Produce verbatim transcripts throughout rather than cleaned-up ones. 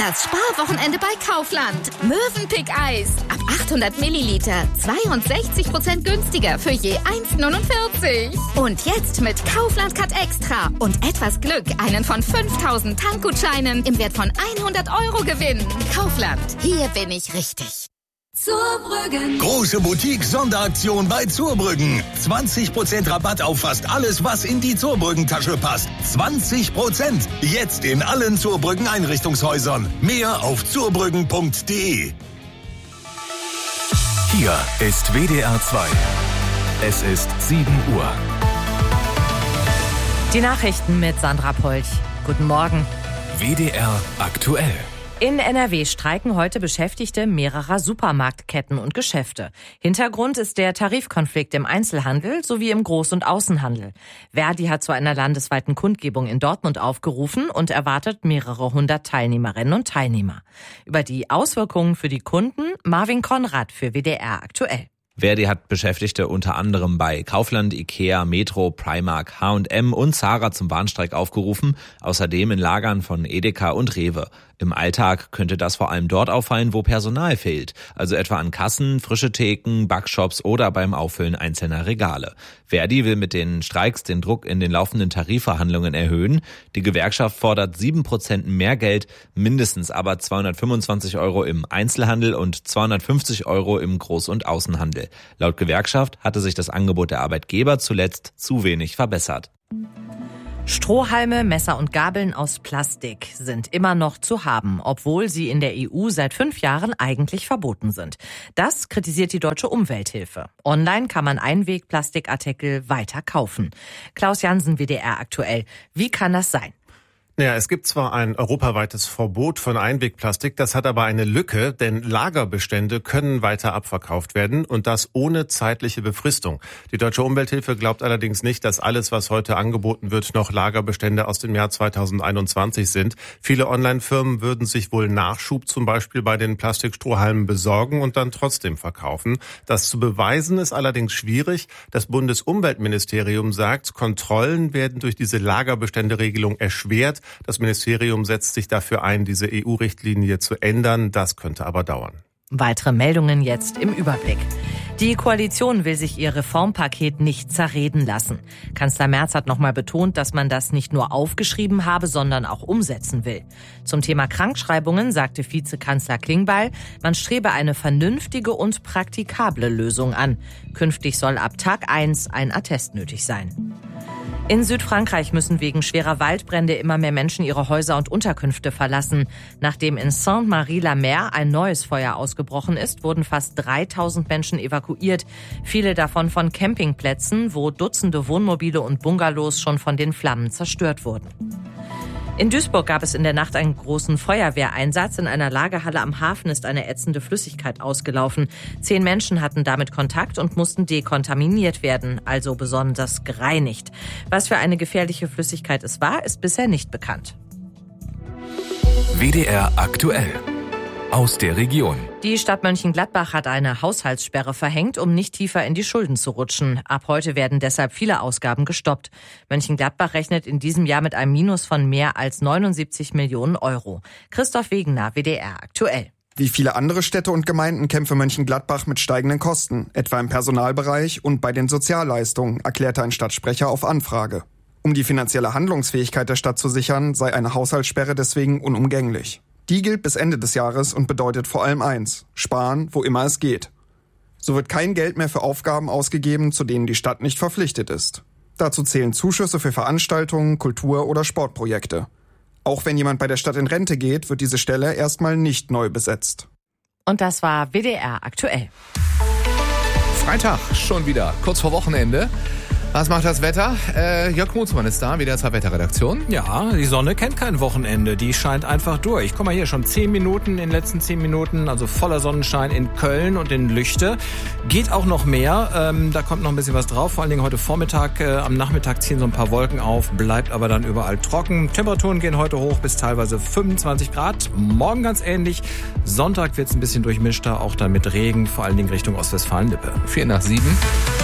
Das Sparwochenende bei Kaufland. Mövenpick-Eis. Ab achthundert Milliliter. zweiundsechzig Prozent günstiger für je eins Komma neunundvierzig. Und jetzt mit Kaufland Cut Extra und etwas Glück einen von fünftausend Tankgutscheinen im Wert von hundert Euro gewinnen. Kaufland. Hier bin ich richtig. Zurbrüggen. Große Boutique-Sonderaktion bei Zurbrüggen. zwanzig Prozent Rabatt auf fast alles, was in die Zurbrüggen-Tasche passt. zwanzig Prozent. Jetzt in allen Zurbrüggen-Einrichtungshäusern. Mehr auf zurbrüggen punkt de. Hier ist W D R zwei. Es ist sieben Uhr. Die Nachrichten mit Sandra Polch. Guten Morgen. W D R aktuell. In N R W streiken heute Beschäftigte mehrerer Supermarktketten und Geschäfte. Hintergrund ist der Tarifkonflikt im Einzelhandel sowie im Groß- und Außenhandel. Verdi hat zu einer landesweiten Kundgebung in Dortmund aufgerufen und erwartet mehrere hundert Teilnehmerinnen und Teilnehmer. Über die Auswirkungen für die Kunden Marvin Konrad für W D R aktuell. Verdi hat Beschäftigte unter anderem bei Kaufland, Ikea, Metro, Primark, H und M und Zara zum Warnstreik aufgerufen, außerdem in Lagern von Edeka und Rewe. Im Alltag könnte das vor allem dort auffallen, wo Personal fehlt, also etwa an Kassen, frische Theken, Backshops oder beim Auffüllen einzelner Regale. Verdi will mit den Streiks den Druck in den laufenden Tarifverhandlungen erhöhen. Die Gewerkschaft fordert sieben Prozent mehr Geld, mindestens aber zweihundertfünfundzwanzig Euro im Einzelhandel und zweihundertfünfzig Euro im Groß- und Außenhandel. Laut Gewerkschaft hatte sich das Angebot der Arbeitgeber zuletzt zu wenig verbessert. Strohhalme, Messer und Gabeln aus Plastik sind immer noch zu haben, obwohl sie in der E U seit fünf Jahren eigentlich verboten sind. Das kritisiert die Deutsche Umwelthilfe. Online kann man Einwegplastikartikel weiter kaufen. Klaus Jansen, W D R aktuell. Wie kann das sein? Ja, es gibt zwar ein europaweites Verbot von Einwegplastik, das hat aber eine Lücke, denn Lagerbestände können weiter abverkauft werden und das ohne zeitliche Befristung. Die Deutsche Umwelthilfe glaubt allerdings nicht, dass alles, was heute angeboten wird, noch Lagerbestände aus dem Jahr zweitausendeinundzwanzig sind. Viele Online-Firmen würden sich wohl Nachschub zum Beispiel bei den Plastikstrohhalmen besorgen und dann trotzdem verkaufen. Das zu beweisen ist allerdings schwierig. Das Bundesumweltministerium sagt, Kontrollen werden durch diese Lagerbestände-Regelung erschwert. Das Ministerium setzt sich dafür ein, diese E U-Richtlinie zu ändern. Das könnte aber dauern. Weitere Meldungen jetzt im Überblick. Die Koalition will sich ihr Reformpaket nicht zerreden lassen. Kanzler Merz hat nochmal betont, dass man das nicht nur aufgeschrieben habe, sondern auch umsetzen will. Zum Thema Krankschreibungen sagte Vizekanzler Klingbeil, man strebe eine vernünftige und praktikable Lösung an. Künftig soll ab Tag eins ein Attest nötig sein. In Südfrankreich müssen wegen schwerer Waldbrände immer mehr Menschen ihre Häuser und Unterkünfte verlassen. Nachdem in Sainte-Marie-la-Mer ein neues Feuer ausgebrochen ist, wurden fast dreitausend Menschen evakuiert. Viele davon von Campingplätzen, wo Dutzende Wohnmobile und Bungalows schon von den Flammen zerstört wurden. In Duisburg gab es in der Nacht einen großen Feuerwehreinsatz. In einer Lagerhalle am Hafen ist eine ätzende Flüssigkeit ausgelaufen. Zehn Menschen hatten damit Kontakt und mussten dekontaminiert werden, also besonders gereinigt. Was für eine gefährliche Flüssigkeit es war, ist bisher nicht bekannt. W D R aktuell. Aus der Region. Die Stadt Mönchengladbach hat eine Haushaltssperre verhängt, um nicht tiefer in die Schulden zu rutschen. Ab heute werden deshalb viele Ausgaben gestoppt. Mönchengladbach rechnet in diesem Jahr mit einem Minus von mehr als neunundsiebzig Millionen Euro. Christoph Wegener, W D R aktuell. Wie viele andere Städte und Gemeinden kämpfe Mönchengladbach mit steigenden Kosten, etwa im Personalbereich und bei den Sozialleistungen, erklärte ein Stadtsprecher auf Anfrage. Um die finanzielle Handlungsfähigkeit der Stadt zu sichern, sei eine Haushaltssperre deswegen unumgänglich. Die gilt bis Ende des Jahres und bedeutet vor allem eins: Sparen, wo immer es geht. So wird kein Geld mehr für Aufgaben ausgegeben, zu denen die Stadt nicht verpflichtet ist. Dazu zählen Zuschüsse für Veranstaltungen, Kultur- oder Sportprojekte. Auch wenn jemand bei der Stadt in Rente geht, wird diese Stelle erstmal nicht neu besetzt. Und das war W D R aktuell. Freitag schon wieder, kurz vor Wochenende. Was macht das Wetter? Äh, Jörg Mutzmann ist da, W D R zwei Wetterredaktion. Ja, die Sonne kennt kein Wochenende, die scheint einfach durch. Guck mal hier, schon zehn Minuten, in den letzten zehn Minuten, also voller Sonnenschein in Köln und in Lüchte. Geht auch noch mehr, ähm, da kommt noch ein bisschen was drauf, vor allen Dingen heute Vormittag, äh, am Nachmittag ziehen so ein paar Wolken auf, bleibt aber dann überall trocken. Temperaturen gehen heute hoch bis teilweise fünfundzwanzig Grad, morgen ganz ähnlich. Sonntag wird's ein bisschen durchmischter, auch dann mit Regen, vor allen Dingen Richtung Ostwestfalen-Lippe. Vier nach sieben.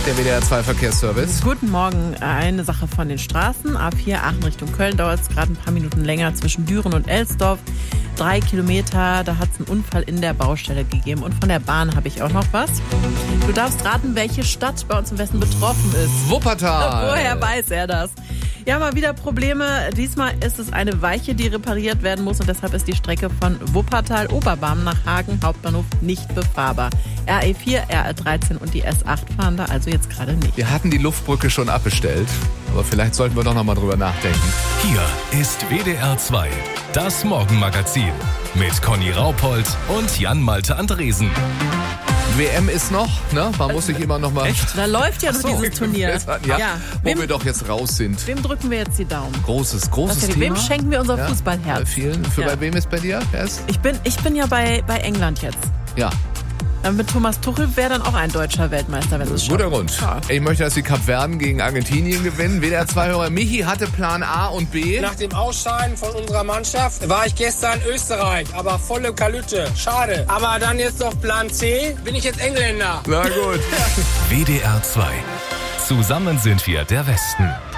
der W D R zwei Verkehrsservice. Guten Morgen. Eine Sache von den Straßen. A vier Aachen Richtung Köln dauert es gerade ein paar Minuten länger zwischen Düren und Elsdorf. Drei Kilometer, da hat es einen Unfall in der Baustelle gegeben. Und von der Bahn habe ich auch noch was. Du darfst raten, welche Stadt bei uns im Westen betroffen ist. Wuppertal. Woher weiß er das? Ja, mal wieder Probleme. Diesmal ist es eine Weiche, die repariert werden muss. Und deshalb ist die Strecke von Wuppertal-Oberbarm nach Hagen Hauptbahnhof nicht befahrbar. R E vier, R R dreizehn und die S acht fahren da also jetzt gerade nicht. Wir hatten die Luftbrücke schon abbestellt. Aber vielleicht sollten wir doch noch mal drüber nachdenken. Hier ist W D R zwei, das Morgenmagazin. Mit Conny Raupold und Jan-Malte Andresen. W M ist noch, ne? Man muss sich immer noch mal... Echt? Da läuft ja noch so, dieses Turnier. Ja, ja. Wo Wem, wir doch jetzt raus sind. Wem drücken wir jetzt die Daumen? Großes, großes Was, Thema. Wem schenken wir unser ja, Fußballherz? Bei vielen. Für ja. bei wem ist bei dir? Wer ist? Ich bin, ich bin ja bei, bei England jetzt. Ja. Mit Thomas Tuchel wäre dann auch ein deutscher Weltmeister, wenn es schafft. Guter Grund. Ja. Ich möchte, dass die Kapverden gegen Argentinien gewinnen. W D R zwei-Hörer Michi hatte Plan A und B. Nach dem Ausscheiden von unserer Mannschaft war ich gestern in Österreich, aber volle Kalütte. Schade. Aber dann jetzt noch Plan C, bin ich jetzt Engländer. Na gut. W D R zwei. Zusammen sind wir der Westen.